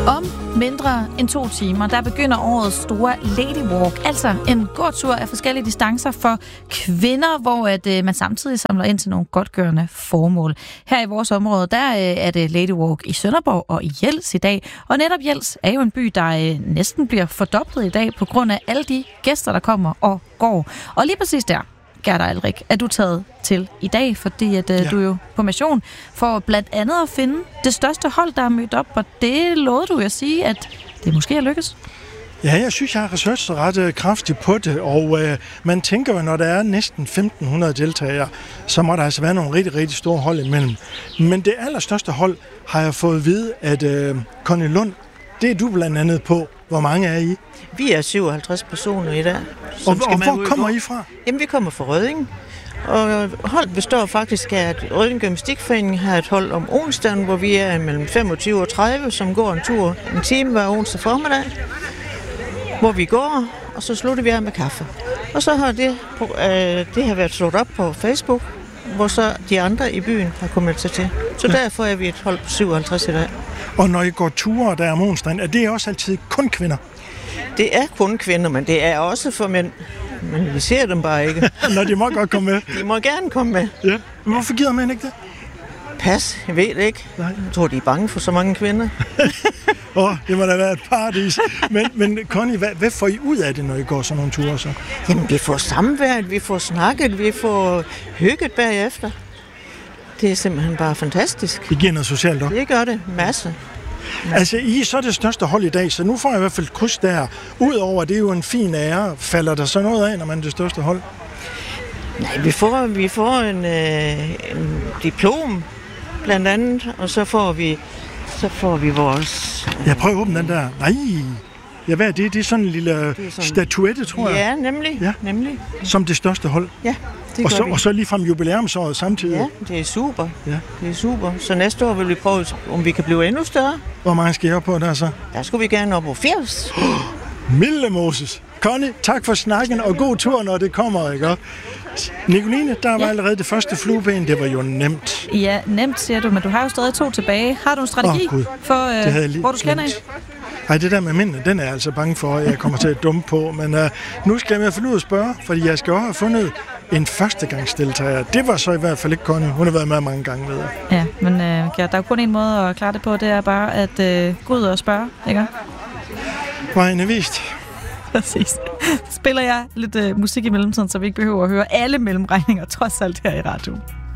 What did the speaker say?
Om mindre end 2 timer, der begynder årets store Lady Walk, altså en gåtur af forskellige distancer for kvinder, hvor man samtidig samler ind til nogle godtgørende formål. Her i vores område, der er det Lady Walk i Sønderborg og i Jels i dag. Og netop Jels er jo en by, der næsten bliver fordoblet i dag på grund af alle de gæster, der kommer og går. Og lige præcis der, Gerda Alrik, er du taget til i dag, fordi du er jo på mission for blandt andet at finde det største hold, der er mødt op, og det lovede du at sige, at det måske er lykkes. Ja, jeg synes, jeg har researchet ret kraftigt på det, og man tænker jo, når der er næsten 1.500 deltagere, så må der altså være nogle rigtig, rigtig store hold imellem. Men det allerstørste hold har jeg fået at vide, at Conny Lund, det er du blandt andet på. Hvor mange er I? Vi er 57 personer i dag. Og hvor kommer I fra? Jamen, vi kommer fra Rødding. Og holdet består faktisk af, at Rødding Gymnastikforening har et hold om onsdagen, hvor vi er mellem 25 og 30, som går en tur en time hver onsdag formiddag, hvor vi går, og så slutter vi af med kaffe. Og så har det har været slået op på Facebook, hvor så de andre i byen har kommet sig til. Så derfor er vi et hold på 57 i dag. Og når I går ture der om onsdagen, er det også altid kun kvinder? Det er kun kvinder, men det er også for mænd. Men vi ser dem bare ikke. Nå, de må godt komme med. De må gerne komme med. Ja. Men hvorfor gider man ikke det? Pas, jeg ved det ikke. Nej. Jeg tror, de er bange for så mange kvinder. Det må da være et paradis. Men Conny, hvad får I ud af det, når I går sådan nogle ture så? Jamen, vi får samværet, vi får snakket, vi får hygget bagefter. Det er simpelthen bare fantastisk. Det giver noget socialt også? Det gør det. Masse. Altså, I er så det største hold i dag, så nu får jeg i hvert fald et kryds der. Udover det er jo en fin ære. Falder der så noget af, når man er det største hold? Nej, vi får en diplom, blandt andet, og så får vi vores... Jeg prøver at åbne den der. Nej, ja, hvad er det? Det er sådan en lille statuette, tror jeg. Ja, nemlig. Som det største hold. Ja, det gør vi. Og så ligefrem jubilæumsåret samtidig. Ja, det er super. Ja. Det er super. Så næste år vil vi prøve, om vi kan blive endnu større. Hvor mange skal I op på der så? Der skulle vi gerne op på 80. Milde Moses. Conny, tak for snakken, og god tur, når det kommer, ikke? Nicoline, der var allerede det første flueben. Det var jo nemt. Ja, nemt, siger du, men du har jo stadig 2 tilbage. Har du en strategi for, hvor du skal ind? Nej, det der med mændene, den er jeg altså bange for, at jeg kommer til at dumme på. Men nu skal jeg i hvert fald ud og spørge, fordi jeg skal også have fundet en førstegangsdeltager. Det var så i hvert fald ikke Conny. Hun har været med mange gange, ved jeg. Ja, men der er jo kun en måde at klare det på. Det er bare at gå ud og spørge, ikke? Vejen er vist. Præcis. Så spiller jeg lidt musik i mellemtiden, så vi ikke behøver at høre alle mellemregninger, trods alt her i radioen.